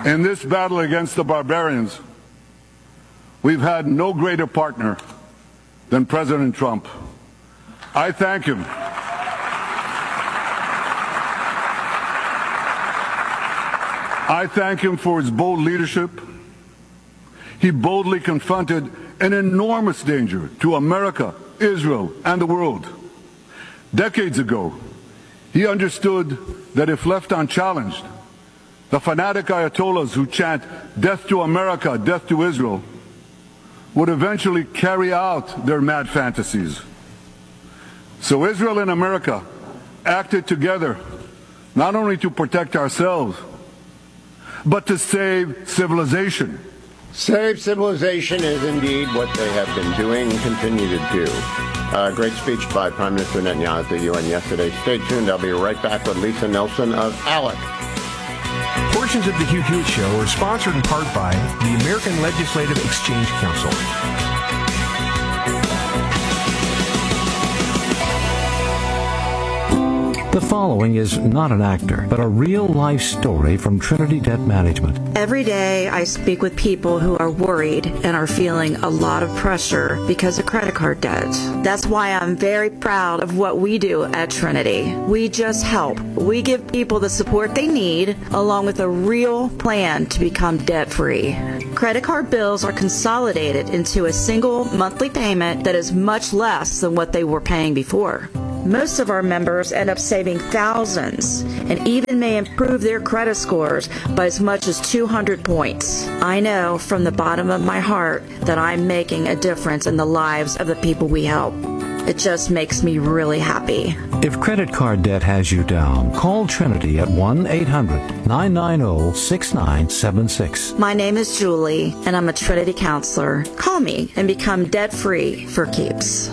In this battle against the barbarians, we've had no greater partner than President Trump. I thank him. I thank him for his bold leadership. He boldly confronted an enormous danger to America, Israel, and the world. Decades ago, he understood that if left unchallenged, the fanatic Ayatollahs who chant "Death to America, death to Israel" would eventually carry out their mad fantasies. So Israel and America acted together, not only to protect ourselves, but to save civilization. Save civilization is indeed what they have been doing and continue to do. Great speech by Prime Minister Netanyahu at the UN yesterday. Stay tuned. I'll be right back with Lisa Nelson of ALEC. Portions of the Hugh Hewitt Show are sponsored in part by the American Legislative Exchange Council. The following is not an actor, but a real-life story from Trinity Debt Management. Every day I speak with people who are worried and are feeling a lot of pressure because of credit card debt. That's why I'm very proud of what we do at Trinity. We just help. We give people the support they need, along with a real plan to become debt-free. Credit card bills are consolidated into a single monthly payment that is much less than what they were paying before. Most of our members end up saving thousands and even may improve their credit scores by as much as 200 points. I know from the bottom of my heart that I'm making a difference in the lives of the people we help. It just makes me really happy. If credit card debt has you down, call Trinity at 1-800-990-6976. My name is Julie, and I'm a Trinity counselor. Call me and become debt-free for keeps.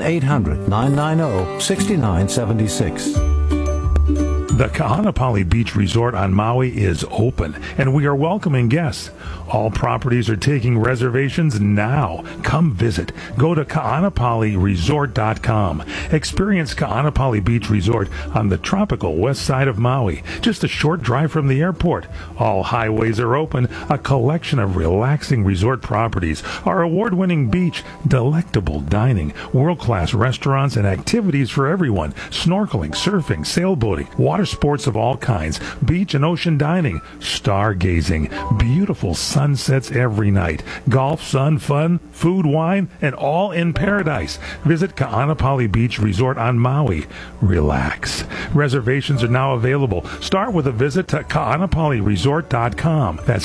1-800-990-6976. The Ka'anapali Beach Resort on Maui is open, and we are welcoming guests. All properties are taking reservations now. Come visit. Go to kaanapaliresort.com. Experience Ka'anapali Beach Resort on the tropical west side of Maui, just a short drive from the airport. All highways are open, a collection of relaxing resort properties, our award-winning beach, delectable dining, world-class restaurants, and activities for everyone. Snorkeling, surfing, sailboating, water sports of all kinds, beach and ocean dining, stargazing, beautiful sunsets every night, golf, sun, fun, food, wine, and all in paradise. Visit Ka'anapali Beach Resort on Maui. Relax. Reservations are now available. Start with a visit to kaanapaliresort.com. That's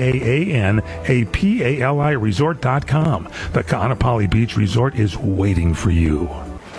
Kaanapali resort.com. The Ka'anapali Beach Resort is waiting for you.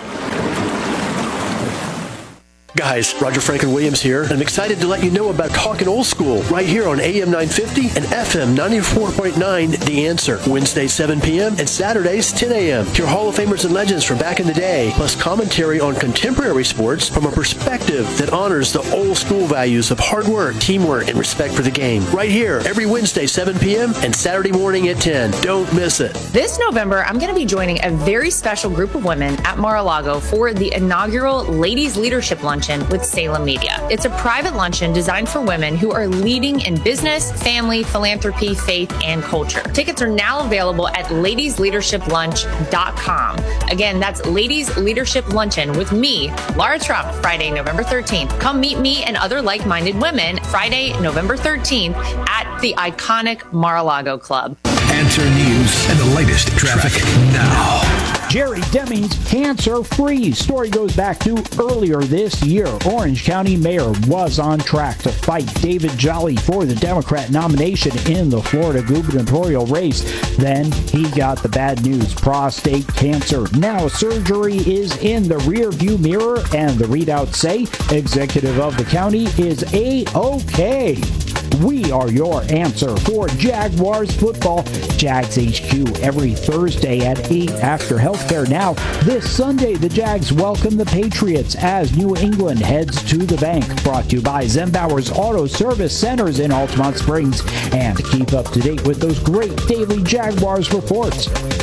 Guys, Roger Franklin-Williams here, and I'm excited to let you know about Talkin' Old School right here on AM 950 and FM 94.9 The Answer. Wednesdays 7 p.m. and Saturdays 10 a.m. Hear Hall of Famers and legends from back in the day, plus commentary on contemporary sports from a perspective that honors the old school values of hard work, teamwork, and respect for the game. Right here, every Wednesday 7 p.m. and Saturday morning at 10. Don't miss it. This November, I'm going to be joining a very special group of women at Mar-a-Lago for the inaugural Ladies Leadership Luncheon with Salem Media. It's a private luncheon designed for women who are leading in business, family, philanthropy, faith, and culture. Tickets are now available at ladiesleadershiplunch.com. Again, that's Ladies Leadership Luncheon with me, Laura Trump, Friday, November 13th. Come meet me and other like-minded women Friday, November 13th at the iconic Mar-a-Lago Club. Answer News and the latest traffic now. Jerry Deming's cancer-free. Story goes back to earlier this year. Orange County Mayor was on track to fight David Jolly for the Democrat nomination in the Florida gubernatorial race. Then he got the bad news, prostate cancer. Now surgery is in the rearview mirror, and the readouts say executive of the county is A-OK. We are your answer for Jaguars football. Jags HQ every Thursday at 8 after Healthcare Now. This Sunday, the Jags welcome the Patriots as New England heads to the bank. Brought to you by Zembauer's Auto Service Centers in Altamont Springs. And keep up to date with those great daily Jaguars reports.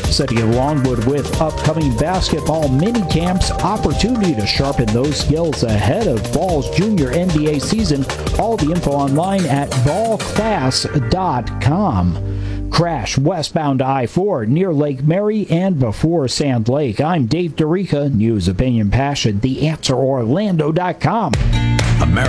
City of Longwood with upcoming basketball mini camps, opportunity to sharpen those skills ahead of fall's junior NBA season. All the info online at ballclass.com. Crash westbound I-4 near Lake Mary and before Sand Lake. I'm Dave DeRica, News, Opinion, Passion, TheAnswerOrlando.com.